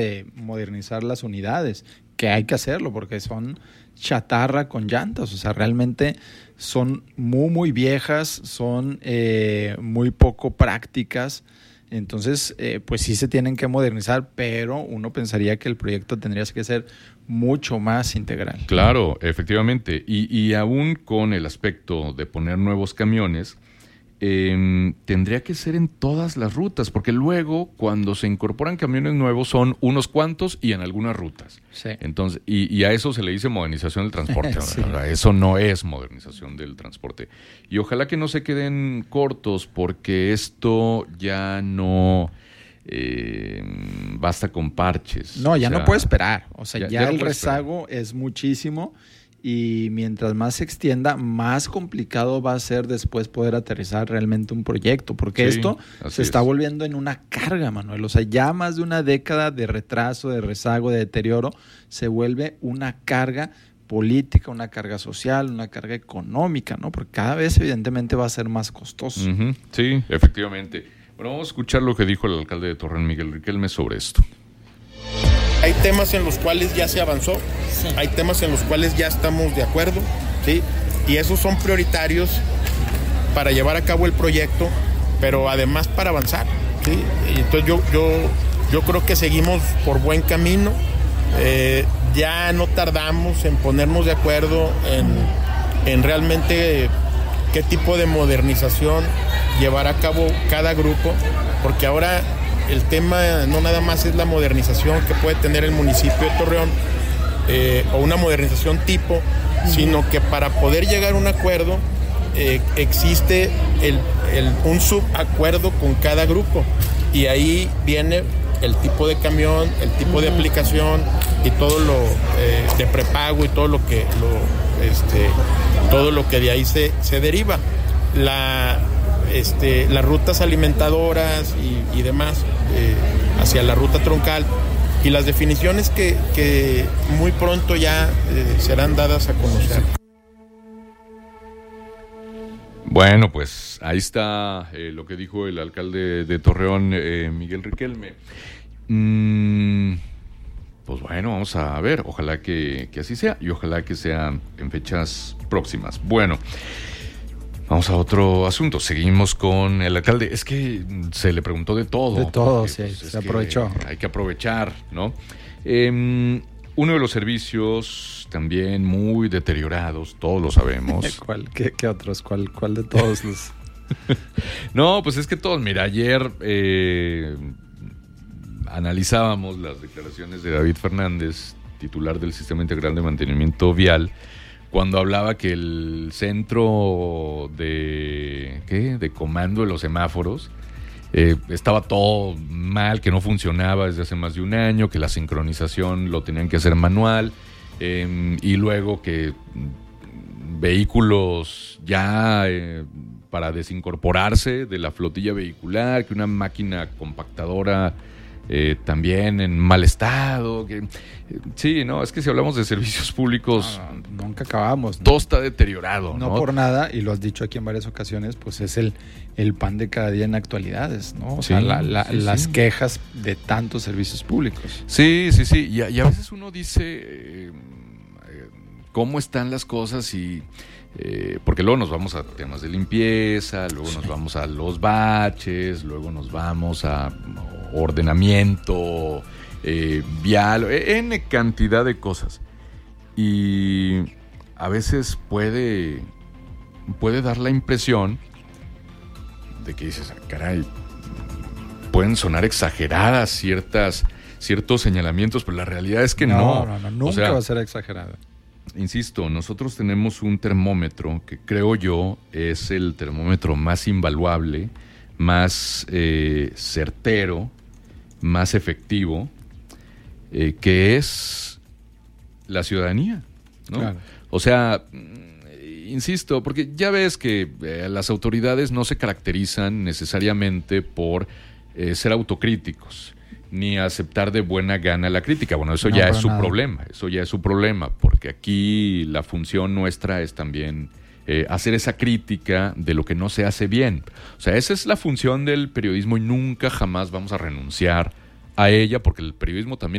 modernizar las unidades, que hay que hacerlo porque son chatarra con llantas, o sea, realmente son muy viejas, son muy poco prácticas. Entonces, pues sí se tienen que modernizar, pero uno pensaría que el proyecto tendría que ser mucho más integral. Claro, efectivamente. Y aún con el aspecto de poner nuevos camiones, tendría que ser en todas las rutas, porque luego cuando se incorporan camiones nuevos son unos cuantos y en algunas rutas. Sí. Entonces, y a eso se le dice modernización del transporte. Sí. Eso no es modernización del transporte. Y ojalá que no se queden cortos, porque esto ya no basta con parches. No, ya no puede esperar. O sea, ya no el puede rezago es muchísimo. Y mientras más se extienda, más complicado va a ser después poder aterrizar realmente un proyecto, porque esto se está volviendo en una carga, Manuel. O sea, ya más de una década de retraso, de rezago, de deterioro, se vuelve una carga política, una carga social, una carga económica, ¿no? Porque cada vez evidentemente va a ser más costoso. Uh-huh. Sí, efectivamente. Bueno, vamos a escuchar lo que dijo el alcalde de Torreón, Miguel Riquelme, sobre esto. Hay temas en los cuales ya se avanzó, sí. Hay temas en los cuales ya estamos de acuerdo, ¿sí? Y esos son prioritarios para llevar a cabo el proyecto, pero además para avanzar, ¿sí? Y entonces yo creo que seguimos por buen camino, ya no tardamos en ponernos de acuerdo en realmente qué tipo de modernización llevar a cabo cada grupo, porque ahora el tema no nada más es la modernización que puede tener el municipio de Torreón o una modernización tipo, sino que para poder llegar a un acuerdo existe un subacuerdo con cada grupo, y ahí viene el tipo de camión, el tipo de aplicación y todo lo de prepago y todo lo que de ahí se deriva. Las rutas alimentadoras y demás hacia la ruta troncal, y las definiciones que muy pronto ya serán dadas a conocer. Bueno, pues ahí está lo que dijo el alcalde de Torreón, Miguel Riquelme. Pues bueno, vamos a ver, ojalá que así sea, y ojalá que sea en fechas próximas. Bueno, vamos a otro asunto. Seguimos con el alcalde. Es que se le preguntó de todo. De todo, porque, sí, se aprovechó. Hay que aprovechar, ¿no? Uno de los servicios también muy deteriorados, todos lo sabemos. ¿Cuál? ¿Qué otros? ¿Cuál de todos los...? No, pues es que todos. Mira, ayer analizábamos las declaraciones de David Fernández, titular del Sistema Integral de Mantenimiento Vial, cuando hablaba que el centro de comando de los semáforos estaba todo mal, que no funcionaba desde hace más de un año, que la sincronización lo tenían que hacer manual, y luego que vehículos ya para desincorporarse de la flotilla vehicular, que una máquina compactadora también en mal estado. Sí, no, es que si hablamos de servicios públicos, nunca acabamos, ¿no? Todo está deteriorado, ¿no? No por nada, y lo has dicho aquí en varias ocasiones, pues es el pan de cada día en actualidades, ¿no? O sea, las quejas de tantos servicios públicos. Sí. Y a veces uno dice cómo están las cosas y... porque luego nos vamos a temas de limpieza, luego nos vamos a los baches, luego nos vamos a ordenamiento vial, N cantidad de cosas, y a veces puede dar la impresión de que dices, caray, pueden sonar exageradas ciertos señalamientos, pero la realidad es que no, nunca va a ser exagerada. Insisto, nosotros tenemos un termómetro que creo yo es el termómetro más invaluable, más certero, más efectivo, que es la ciudadanía, ¿no? Claro. O sea, insisto, porque ya ves que las autoridades no se caracterizan necesariamente por ser autocríticos, ni aceptar de buena gana la crítica. Bueno, eso ya es su problema, porque aquí la función nuestra es también hacer esa crítica de lo que no se hace bien. O sea, esa es la función del periodismo, y nunca jamás vamos a renunciar a ella, porque el periodismo también